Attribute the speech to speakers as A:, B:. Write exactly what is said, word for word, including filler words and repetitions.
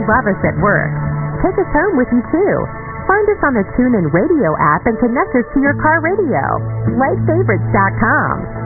A: love us at work. Take us home with you, too. Find us on the TuneIn Radio app and connect us to your car radio. Like Favorites dot com.